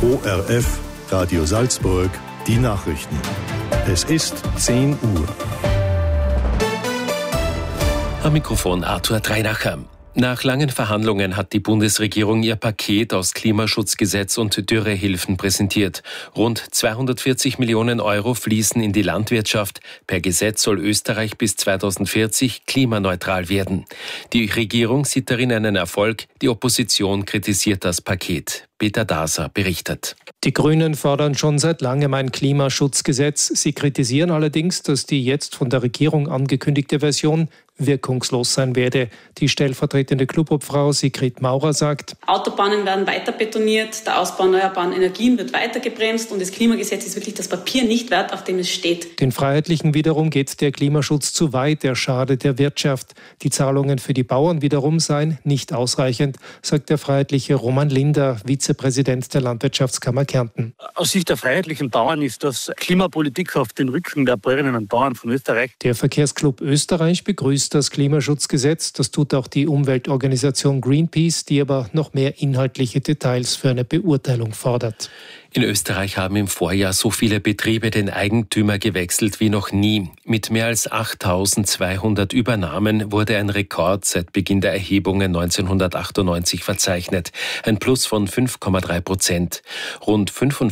ORF, Radio Salzburg, die Nachrichten. Es ist 10 Uhr. Am Mikrofon Arthur Dreinacher. Nach langen Verhandlungen hat die Bundesregierung ihr Paket aus Klimaschutzgesetz und Dürrehilfen präsentiert. Rund 240 Millionen Euro fließen in die Landwirtschaft. Per Gesetz soll Österreich bis 2040 klimaneutral werden. Die Regierung sieht darin einen Erfolg. Die Opposition kritisiert das Paket. Peter Daser berichtet. Die Grünen fordern schon seit langem ein Klimaschutzgesetz. Sie kritisieren allerdings, dass die jetzt von der Regierung angekündigte Version wirkungslos sein werde. Die stellvertretende Clubobfrau Sigrid Maurer sagt: Autobahnen werden weiter betoniert, der Ausbau erneuerbaren Energien wird weiter gebremst und das Klimagesetz ist wirklich das Papier nicht wert, auf dem es steht. Den Freiheitlichen wiederum geht der Klimaschutz zu weit, er schadet der Wirtschaft. Die Zahlungen für die Bauern wiederum seien nicht ausreichend, sagt der Freiheitliche Roman Linder, Vizepräsident der Landwirtschaftskammer Kärnten. Aus Sicht der freiheitlichen Bauern ist das Klimapolitik auf den Rücken der Bäuerinnen und Bauern von Österreich. Der Verkehrsclub Österreich begrüßt das Klimaschutzgesetz. Das tut auch die Umweltorganisation Greenpeace, die aber noch mehr inhaltliche Details für eine Beurteilung fordert. In Österreich haben im Vorjahr so viele Betriebe den Eigentümer gewechselt wie noch nie. Mit mehr als 8.200 Übernahmen wurde ein Rekord seit Beginn der Erhebungen 1998 verzeichnet. Ein Plus von 5,3%. Rund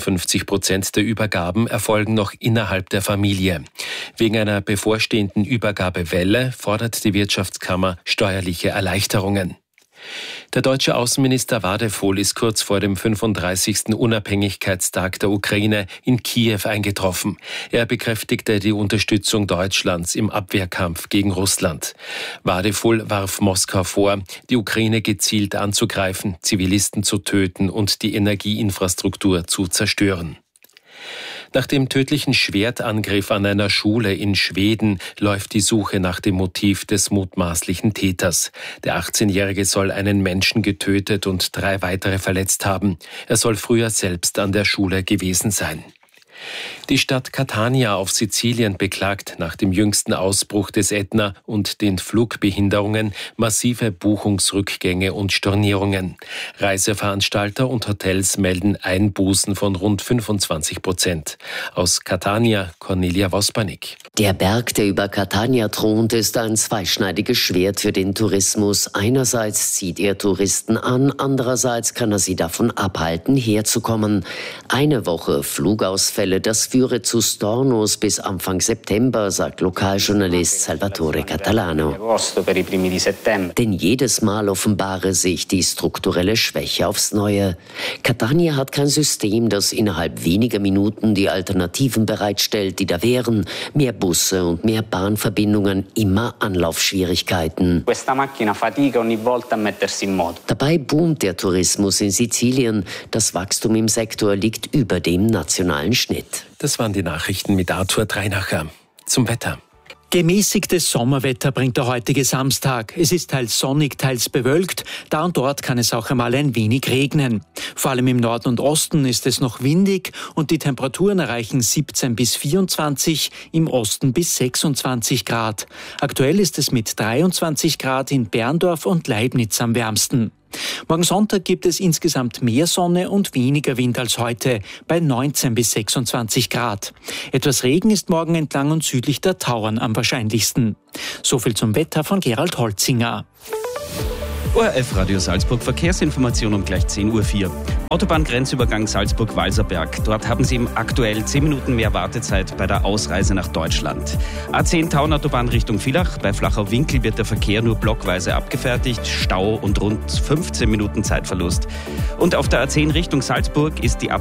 55% der Übergaben erfolgen noch innerhalb der Familie. Wegen einer bevorstehenden Übergabewelle fordert die Wirtschaftskammer steuerliche Erleichterungen. Der deutsche Außenminister Wadefull ist kurz vor dem 35. Unabhängigkeitstag der Ukraine in Kiew eingetroffen. Er bekräftigte die Unterstützung Deutschlands im Abwehrkampf gegen Russland. Wadefull warf Moskau vor, die Ukraine gezielt anzugreifen, Zivilisten zu töten und die Energieinfrastruktur zu zerstören. Nach dem tödlichen Schwertangriff an einer Schule in Schweden läuft die Suche nach dem Motiv des mutmaßlichen Täters. Der 18-Jährige soll einen Menschen getötet und 3 weitere verletzt haben. Er soll früher selbst an der Schule gewesen sein. Die Stadt Catania auf Sizilien beklagt nach dem jüngsten Ausbruch des Ätna und den Flugbehinderungen massive Buchungsrückgänge und Stornierungen. Reiseveranstalter und Hotels melden Einbußen von rund 25%. Aus Catania, Cornelia Wospanik. Der Berg, der über Catania thront, ist ein zweischneidiges Schwert für den Tourismus. Einerseits zieht er Touristen an, andererseits kann er sie davon abhalten, herzukommen. Eine Woche Flugausfälle, das führe zu Stornos bis Anfang September, sagt Lokaljournalist Salvatore Catalano. Denn jedes Mal offenbare sich die strukturelle Schwäche aufs Neue. Catania hat kein System, das innerhalb weniger Minuten die Alternativen bereitstellt, die da wären. Mehr Busse und mehr Bahnverbindungen, immer Anlaufschwierigkeiten. Dabei boomt der Tourismus in Sizilien. Das Wachstum im Sektor liegt über dem nationalen Schnitt. Das waren die Nachrichten mit Arthur Dreinacher. Zum Wetter. Gemäßigtes Sommerwetter bringt der heutige Samstag. Es ist teils sonnig, teils bewölkt. Da und dort kann es auch einmal ein wenig regnen. Vor allem im Norden und Osten ist es noch windig und die Temperaturen erreichen 17 bis 24, im Osten bis 26 Grad. Aktuell ist es mit 23 Grad in Berndorf und Leibniz am wärmsten. Morgen Sonntag gibt es insgesamt mehr Sonne und weniger Wind als heute, bei 19 bis 26 Grad. Etwas Regen ist morgen entlang und südlich der Tauern am wahrscheinlichsten. Soviel zum Wetter von Gerald Holzinger. ORF Radio Salzburg, Verkehrsinformation um gleich 10.04 Uhr. Autobahngrenzübergang Salzburg-Walserberg. Dort haben Sie aktuell 10 Minuten mehr Wartezeit bei der Ausreise nach Deutschland. A10 Tauernautobahn Richtung Villach. Bei Flachau-Winkel wird der Verkehr nur blockweise abgefertigt. Stau und rund 15 Minuten Zeitverlust. Und auf der A10 Richtung Salzburg ist die